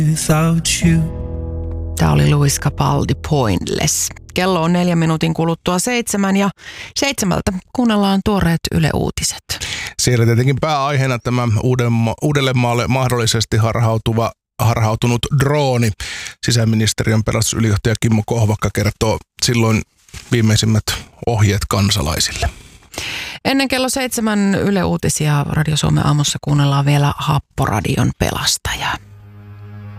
without you. Tämä oli Louis Capaldi, Pointless. Kello on 4 minuutin kuluttua 7 ja 7 kuunnellaan tuoreet Yle Uutiset. Siellä tietenkin pääaiheena tämä Uudellemaalle mahdollisesti harhautunut drooni. Sisäministeriön pelastusylijohtaja Kimmo Kohvakka kertoo silloin viimeisimmät ohjeet kansalaisille. Ennen kello 7 Yle Uutisia Radio Suomen aamussa kuunnellaan vielä Happoradion pelastajaa.